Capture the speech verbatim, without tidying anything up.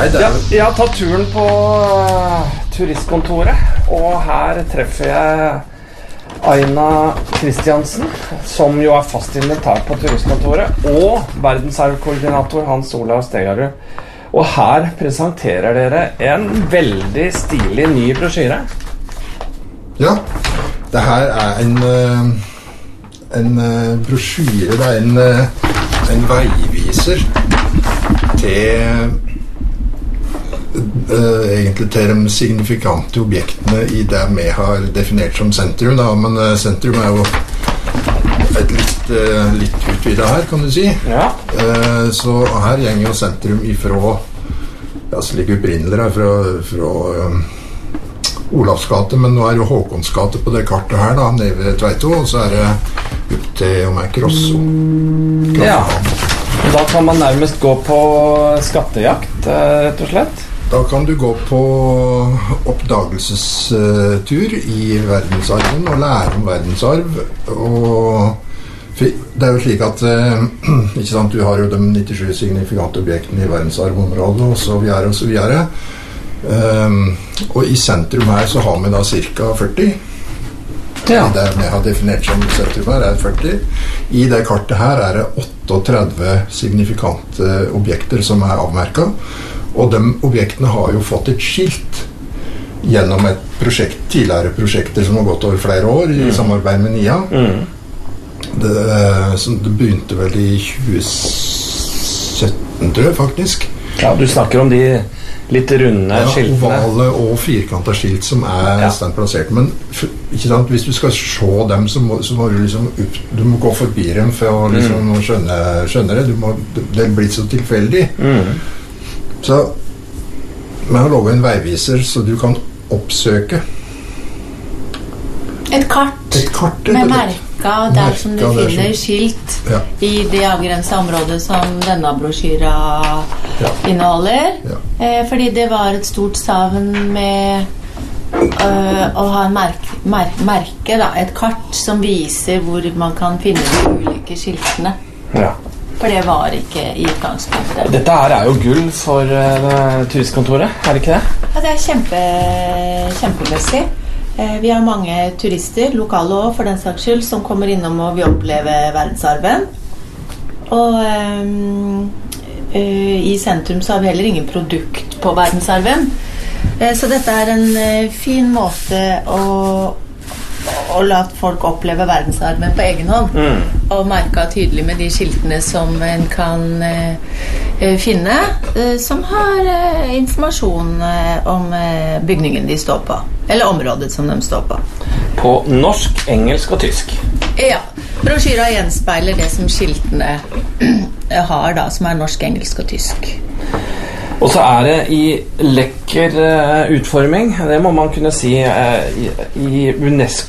Hei, det er... Ja, jeg har tatt turen på uh, turistkontoret, og her treffer jeg Aina Kristiansen, som jo er fast inventar på turistkontoret, og verdensarvkoordinator Hans Olav Stegarud. Og her presenterer dere en veldig stilig ny brosjyre. Ja, det her er en, en brosjyre, det er en, en veiviser til Uh, egentlig til de signifikante objektene i det vi har definert som sentrum da, men uh, sentrum er jo et litt, uh, litt utvidet her, kan du si. Ja. Uh, så her gjenger jo sentrum ifra, ja, slik opprinnelig her, fra, fra um, Olavsgate, men nå er jo Håkonsgate på det kartet her da, nede ved Tveito, og så er det opp til om jeg Krosso. Ja, da kan man nærmest gå på skattejakt, uh, rett og slett. Da kan du gå på oppdagelsestur i verdensarven og lære om verdensarv. Og det er jo slik at ikke sant, du har jo de nittisju signifikante objektene i verdensarvområdet og så videre og så videre. Um, og i sentrum her så har vi da cirka førti. Ja. Det vi har definert som sentrum her er førti. I det kartet her er det otteogtredve signifikante objekter som er avmerket. Og de objektene har jo fått et skilt gjennom et prosjekt, tidligere prosjekter som har gått over flere år i mm. samarbeid med N I A. Mm. Det, det begynte vel i tjue sytten, tror jeg faktisk. Ja, du snakker om de litt runde ja, skiltene. Ovale og firkantet skilt som er ja. standplassert. Men ikke sant, hvis du skal se dem, så må, så må du liksom upp, du må gå forbi dem for å liksom mm. skjønne, skjønne det. Du må, det blir så tilfeldig. Mm. Så vi har laget en veiviser så du kan oppsøke et kart, et kart med merka der som du finner som, skilt ja. I det avgrensede området som denne brosjyra ja. Inneholder ja. eh, fordi det var et stort savn med øh, å ha en merke, merke, merke da, et kart som viser hvor man kan finne de ulike skiltene ja. For det var ikke i utgangspunktet. Dette her er jo gull for uh, turistkontoret, er det ikke det? Ja, det er kjempe, kjempemessig. Eh, vi har mange turister, lokale også for den saks skyld, som kommer innom og vil oppleve verdensarven. Og um, uh, i sentrum så har vi heller ingen produkt på verdensarven. Eh, så dette er en uh, fin måte å og la folk oppleve verdensarven på egen hånd mm. og merke tydelig med de skiltene som en kan eh, finne eh, som har eh, informasjon eh, om eh, bygningen de står på eller området som de står på på norsk, engelsk og tysk. Ja, brosjyra gjenspeiler det som skiltene har da, som er norsk, engelsk og tysk. Og så er det i lekker uh, utforming, det må man kunne si, uh, i, i UNESCO